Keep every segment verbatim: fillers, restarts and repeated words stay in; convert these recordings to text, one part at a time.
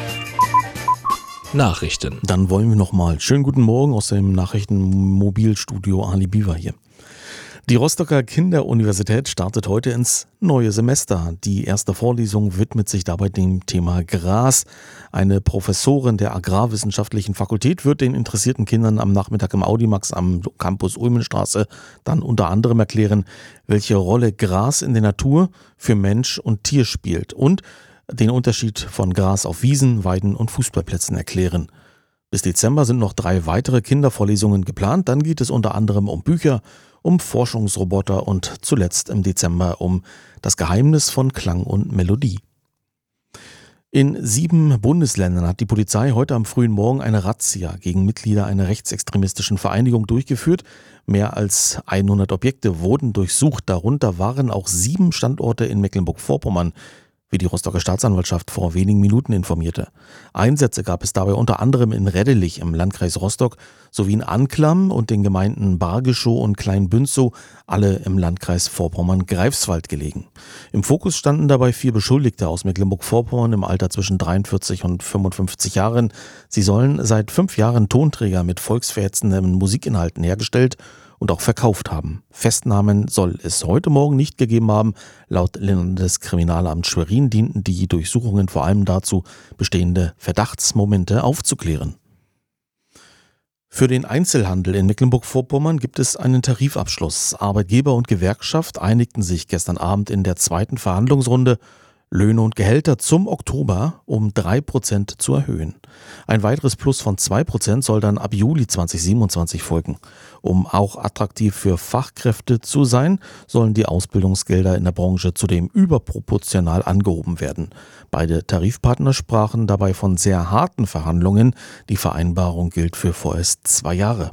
Nachrichten. Dann wollen wir nochmal. Schönen guten Morgen aus dem Nachrichtenmobilstudio Ali Biwa hier. Die Rostocker Kinderuniversität startet heute ins neue Semester. Die erste Vorlesung widmet sich dabei dem Thema Gras. Eine Professorin der Agrarwissenschaftlichen Fakultät wird den interessierten Kindern am Nachmittag im Audimax am Campus Ulmenstraße dann unter anderem erklären, welche Rolle Gras in der Natur für Mensch und Tier spielt und den Unterschied von Gras auf Wiesen, Weiden und Fußballplätzen erklären. Bis Dezember sind noch drei weitere Kindervorlesungen geplant. Dann geht es unter anderem um Bücher, um Forschungsroboter und zuletzt im Dezember um das Geheimnis von Klang und Melodie. In sieben Bundesländern hat die Polizei heute am frühen Morgen eine Razzia gegen Mitglieder einer rechtsextremistischen Vereinigung durchgeführt. Mehr als hundert Objekte wurden durchsucht. Darunter waren auch sieben Standorte in Mecklenburg-Vorpommern, wie die Rostocker Staatsanwaltschaft vor wenigen Minuten informierte. Einsätze gab es dabei unter anderem in Reddelich im Landkreis Rostock sowie in Anklam und den Gemeinden Bargischow und Kleinbünzow, alle im Landkreis Vorpommern-Greifswald gelegen. Im Fokus standen dabei vier Beschuldigte aus Mecklenburg-Vorpommern im Alter zwischen dreiundvierzig und fünfundfünfzig Jahren. Sie sollen seit fünf Jahren Tonträger mit volksverhetzenden Musikinhalten hergestellt und auch verkauft haben. Festnahmen soll es heute Morgen nicht gegeben haben. Laut Landeskriminalamt Schwerin dienten die Durchsuchungen vor allem dazu, bestehende Verdachtsmomente aufzuklären. Für den Einzelhandel in Mecklenburg-Vorpommern gibt es einen Tarifabschluss. Arbeitgeber und Gewerkschaft einigten sich gestern Abend in der zweiten Verhandlungsrunde, Löhne und Gehälter zum Oktober um drei Prozent zu erhöhen. Ein weiteres Plus von zwei Prozent soll dann ab Juli zweitausendsiebenundzwanzig folgen. Um auch attraktiv für Fachkräfte zu sein, sollen die Ausbildungsgelder in der Branche zudem überproportional angehoben werden. Beide Tarifpartner sprachen dabei von sehr harten Verhandlungen. Die Vereinbarung gilt für vorerst zwei Jahre.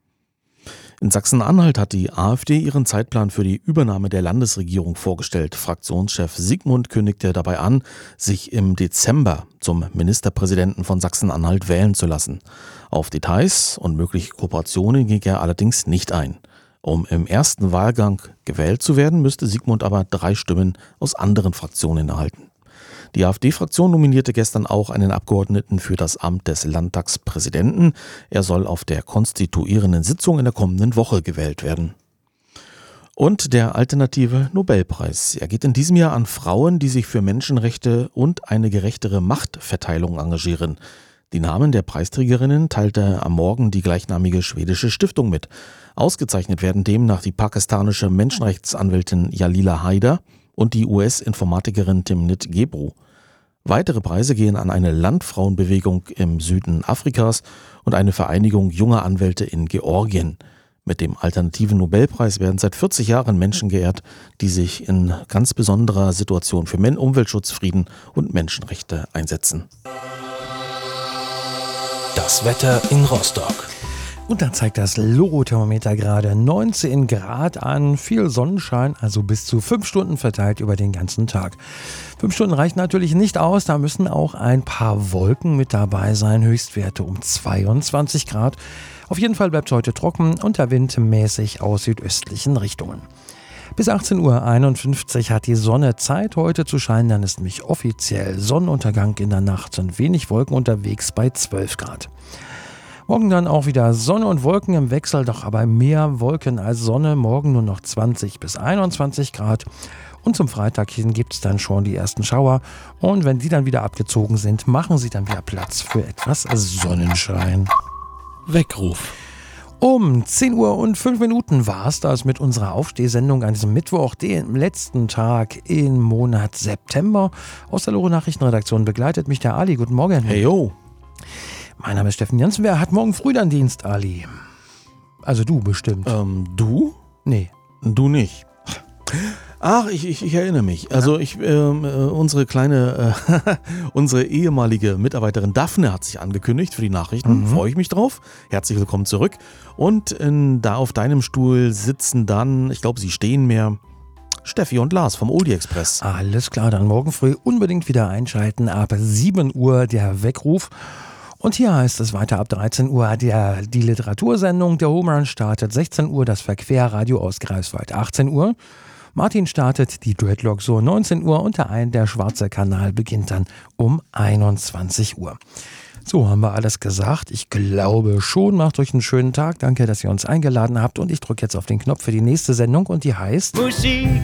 In Sachsen-Anhalt hat die AfD ihren Zeitplan für die Übernahme der Landesregierung vorgestellt. Fraktionschef Sigmund kündigte dabei an, sich im Dezember zum Ministerpräsidenten von Sachsen-Anhalt wählen zu lassen. Auf Details und mögliche Kooperationen ging er allerdings nicht ein. Um im ersten Wahlgang gewählt zu werden, müsste Sigmund aber drei Stimmen aus anderen Fraktionen erhalten. Die AfD-Fraktion nominierte gestern auch einen Abgeordneten für das Amt des Landtagspräsidenten. Er soll auf der konstituierenden Sitzung in der kommenden Woche gewählt werden. Und der alternative Nobelpreis. Er geht in diesem Jahr an Frauen, die sich für Menschenrechte und eine gerechtere Machtverteilung engagieren. Die Namen der Preisträgerinnen teilte am Morgen die gleichnamige schwedische Stiftung mit. Ausgezeichnet werden demnach die pakistanische Menschenrechtsanwältin Jalila Haider und die U S-Informatikerin Timnit Gebru. Weitere Preise gehen an eine Landfrauenbewegung im Süden Afrikas und eine Vereinigung junger Anwälte in Georgien. Mit dem alternativen Nobelpreis werden seit vierzig Jahren Menschen geehrt, die sich in ganz besonderer Situation für Umweltschutz, Frieden und Menschenrechte einsetzen. Das Wetter in Rostock. Und da zeigt das Logothermometer gerade neunzehn Grad an, viel Sonnenschein, also bis zu fünf Stunden verteilt über den ganzen Tag. Fünf Stunden reichen natürlich nicht aus, da müssen auch ein paar Wolken mit dabei sein, Höchstwerte um zweiundzwanzig Grad. Auf jeden Fall bleibt es heute trocken und der Wind mäßig aus südöstlichen Richtungen. Bis achtzehn Uhr einundfünfzig hat die Sonne Zeit heute zu scheinen, dann ist nämlich offiziell Sonnenuntergang in der Nacht und wenig Wolken unterwegs bei zwölf Grad. Morgen dann auch wieder Sonne und Wolken im Wechsel, doch aber mehr Wolken als Sonne. Morgen nur noch zwanzig bis einundzwanzig Grad. Und zum Freitag hin gibt es dann schon die ersten Schauer. Und wenn die dann wieder abgezogen sind, machen sie dann wieder Platz für etwas Sonnenschein. Weckruf. Um zehn Uhr und fünf Minuten war es das mit unserer Aufstehsendung an diesem Mittwoch, dem letzten Tag im Monat September. Aus der Loro-Nachrichtenredaktion begleitet mich der Ali. Guten Morgen. Hey yo. Mein Name ist Steffen Janssen. Wer hat morgen früh dann Dienst, Ali? Also du bestimmt. Ähm, du? Nee. Du nicht. Ach, ich, ich, ich erinnere mich. Also ich, ähm, äh, unsere kleine, äh, unsere ehemalige Mitarbeiterin Daphne hat sich angekündigt für die Nachrichten. Mhm. Freue ich mich drauf. Herzlich willkommen zurück. Und in, da auf deinem Stuhl sitzen dann, ich glaube, sie stehen mehr, Steffi und Lars vom Oldie Express. Alles klar, dann morgen früh unbedingt wieder einschalten. Ab sieben Uhr der Weckruf. Und hier heißt es weiter ab dreizehn Uhr der, die Literatursendung. Der Home Run startet sechzehn Uhr, das Verquerradio aus Greifswald achtzehn Uhr. Martin startet die Dreadlock so neunzehn Uhr und der ein, der schwarze Kanal beginnt dann um einundzwanzig Uhr. So, haben wir alles gesagt. Ich glaube schon. Macht euch einen schönen Tag. Danke, dass ihr uns eingeladen habt. Und ich drücke jetzt auf den Knopf für die nächste Sendung und die heißt... Musik